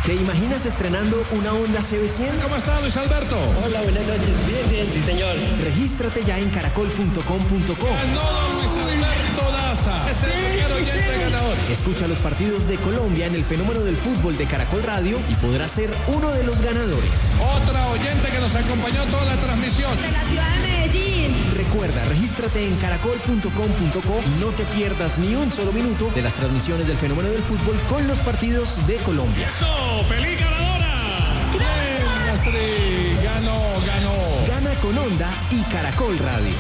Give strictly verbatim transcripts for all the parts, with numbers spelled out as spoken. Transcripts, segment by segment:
¿Te imaginas estrenando una Honda C B cien? ¿Cómo está, Luis Alberto? Hola, buenas noches. Bien, bien, sí, señor. Regístrate ya en caracol punto com punto co. Ganó Luis Alberto Daza. Es el primer oyente ganador. Escucha los partidos de Colombia en el fenómeno del fútbol de Caracol Radio y podrás ser uno de los ganadores. Otra oyente que nos acompañó toda la transmisión. De la ciudad de Medellín. Recuerda, regístrate en caracol punto com punto co y no te pierdas ni un solo minuto de las transmisiones del fenómeno del fútbol con los partidos de Colombia. ¡Eso! ¡Feliz ganadora! ¡Bien, Astrid! ¡Ganó, ganó! Gana con Honda y Caracol Radio.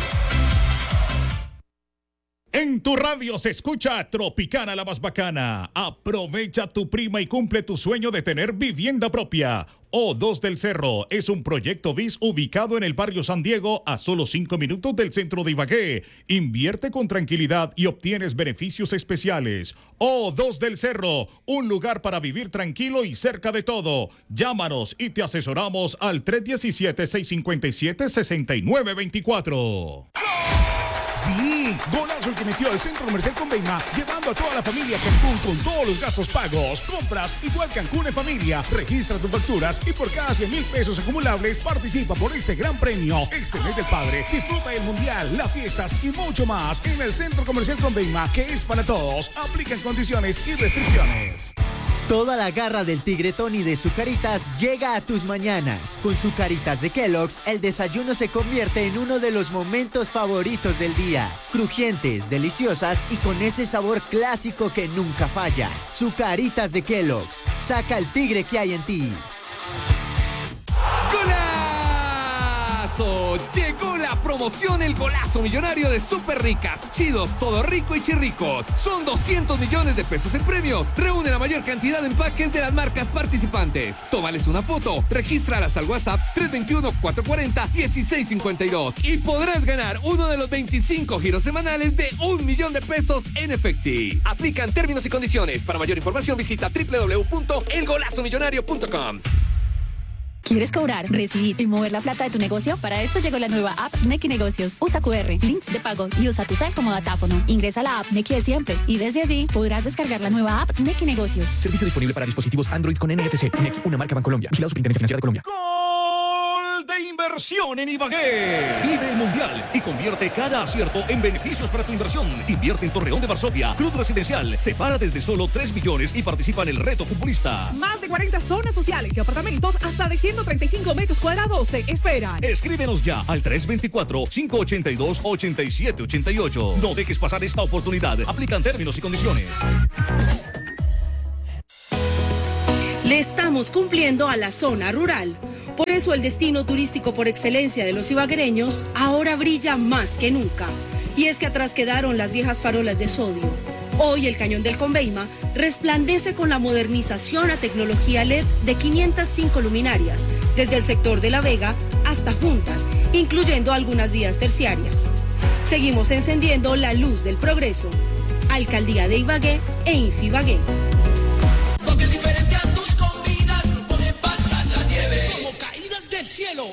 En tu radio se escucha Tropicana la más bacana. Aprovecha tu prima y cumple tu sueño de tener vivienda propia. O dos del Cerro es un proyecto bis ubicado en el barrio San Diego a solo cinco minutos del centro de Ibagué. Invierte con tranquilidad y obtienes beneficios especiales. O dos del Cerro, un lugar para vivir tranquilo y cerca de todo. Llámanos y te asesoramos al tres uno siete, seis cinco siete, seis nueve dos cuatro. Sí, golazo el que metió el Centro Comercial Conveima, llevando a toda la familia a Cancún con todos los gastos pagos. Compras igual Cancún en familia. Registra tus facturas y por cada cien mil pesos acumulables participa por este gran premio. Este mes del padre, disfruta del mundial, las fiestas y mucho más en el Centro Comercial Conveima, que es para todos. Aplican condiciones y restricciones. Toda la garra del tigre Tony de Zucaritas llega a tus mañanas. Con Zucaritas de Kellogg's, el desayuno se convierte en uno de los momentos favoritos del día. Crujientes, deliciosas y con ese sabor clásico que nunca falla. Zucaritas de Kellogg's. Saca el tigre que hay en ti. Llegó la promoción El Golazo Millonario de Super Ricas, Chidos, Todo Rico y Chirricos. Son doscientos millones de pesos en premios. Reúne la mayor cantidad de empaques de las marcas participantes. Tómales una foto, regístralas al WhatsApp tres dos uno, cuatro cuatro cero, uno seis cinco dos y podrás ganar uno de los veinticinco giros semanales de un millón de pesos en efectivo. Aplican términos y condiciones. Para mayor información visita doble u doble u doble u punto el golazo millonario punto com. ¿Quieres cobrar, recibir y mover la plata de tu negocio? Para esto llegó la nueva app Nequi Negocios. Usa cu erre, links de pago y usa tu cel como datáfono. Ingresa a la app Nequi de siempre y desde allí podrás descargar la nueva app Nequi Negocios. Servicio disponible para dispositivos Android con N F C. Nequi, una marca Bancolombia. Vigilado Superintendencia Financiera de Colombia. ¡Gol de inversión en Ibagué! Vive el Mundial y convierte cada acierto en beneficios para tu inversión. Invierte en Torreón de Varsovia, Club Residencial. Separa desde solo tres millones y participa en el reto futbolista. Más de cuarenta zonas sociales y apartamentos hasta de ciento treinta y cinco metros cuadrados te esperan. Escríbenos ya al tres dos cuatro, cinco ocho dos, ocho siete ocho ocho. No dejes pasar esta oportunidad. Aplican términos y condiciones. Le estamos cumpliendo a la zona rural. Por eso el destino turístico por excelencia de los ibaguereños ahora brilla más que nunca. Y es que atrás quedaron las viejas farolas de sodio. Hoy el Cañón del Conveima resplandece con la modernización a tecnología L E D de quinientas cinco luminarias, desde el sector de La Vega hasta Juntas, incluyendo algunas vías terciarias. Seguimos encendiendo la luz del progreso. Alcaldía de Ibagué e Infibagué. Porque diferente a tus comidas, puede pasar la nieve como caídas del cielo.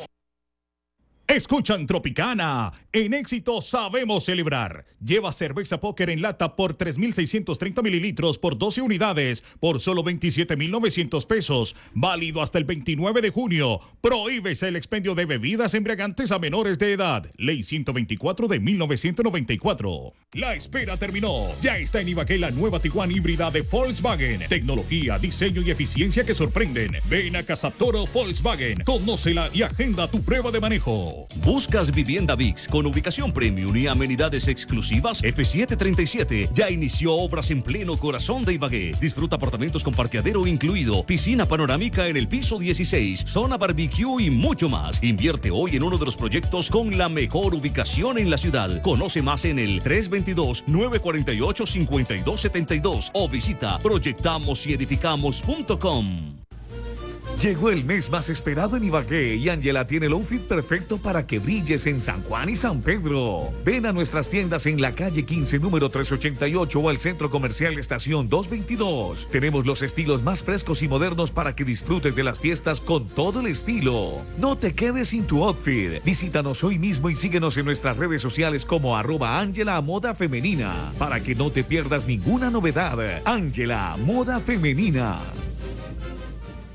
Escuchan Tropicana. En Éxito sabemos celebrar. Lleva cerveza Póker en lata por tres mil seiscientos treinta mililitros por doce unidades por solo veintisiete mil novecientos pesos. Válido hasta el veintinueve de junio. Prohíbese el expendio de bebidas embriagantes a menores de edad. Ley ciento veinticuatro de mil novecientos noventa y cuatro. La espera terminó. Ya está en Ibagué la nueva Tiguan híbrida de Volkswagen. Tecnología, diseño y eficiencia que sorprenden. Ven a Casa Toro Volkswagen. Conócela y agenda tu prueba de manejo. ¿Buscas vivienda V I X con ubicación premium y amenidades exclusivas? F setecientos treinta y siete ya inició obras en pleno corazón de Ibagué. Disfruta apartamentos con parqueadero incluido, piscina panorámica en el piso dieciséis, zona barbecue y mucho más. Invierte hoy en uno de los proyectos con la mejor ubicación en la ciudad. Conoce más en el tres dos dos, nueve cuatro ocho, cinco dos siete dos o visita proyectamos y edificamos punto com. Llegó el mes más esperado en Ibagué y Ángela tiene el outfit perfecto para que brilles en San Juan y San Pedro. Ven a nuestras tiendas en la calle quince, número trescientos ochenta y ocho o al Centro Comercial Estación doscientos veintidós. Tenemos los estilos más frescos y modernos para que disfrutes de las fiestas con todo el estilo. No te quedes sin tu outfit. Visítanos hoy mismo y síguenos en nuestras redes sociales como arroba Ángela Moda Femenina para que no te pierdas ninguna novedad. Ángela Moda Femenina.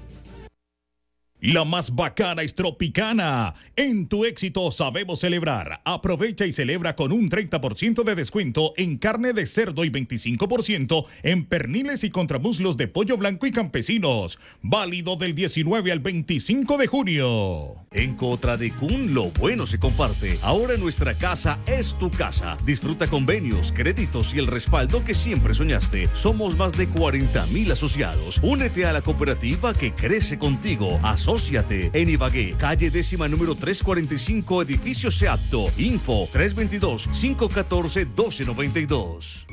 La más bacana es Tropicana. En tu éxito sabemos celebrar. Aprovecha y celebra con un treinta por ciento de descuento en carne de cerdo y veinticinco por ciento en perniles y contramuslos de pollo blanco y campesinos. Válido del diecinueve al veinticinco de junio. En Cotradecún lo bueno se comparte. Ahora nuestra casa es tu casa. Disfruta convenios, créditos y el respaldo que siempre soñaste. Somos más de cuarenta mil asociados. Únete a la cooperativa que crece contigo. Asóciate en Ibagué, calle décima número trescientos cuarenta y cinco, edificio Seapto. Info tres dos dos, cinco uno cuatro, uno dos nueve dos.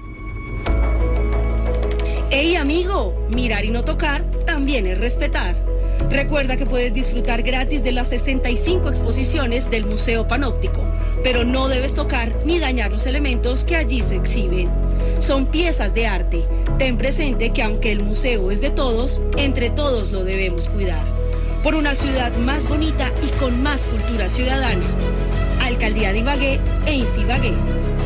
Hey amigo, mirar y no tocar también es respetar. Recuerda que puedes disfrutar gratis de las sesenta y cinco exposiciones del Museo Panóptico, pero no debes tocar ni dañar los elementos que allí se exhiben. Son piezas de arte. Ten presente que aunque el museo es de todos, entre todos lo debemos cuidar. Por una ciudad más bonita y con más cultura ciudadana. Alcaldía de Ibagué e Infibagué.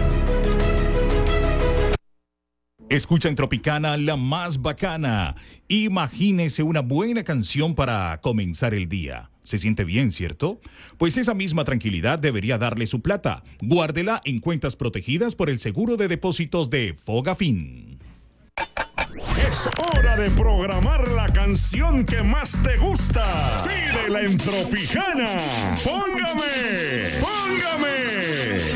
Escucha en Tropicana la más bacana. Imagínese una buena canción para comenzar el día. ¿Se siente bien, cierto? Pues esa misma tranquilidad debería darle su plata. Guárdela en cuentas protegidas por el seguro de depósitos de Fogafín. Es hora de programar la canción que más te gusta. Pídela en Tropicana. Póngame.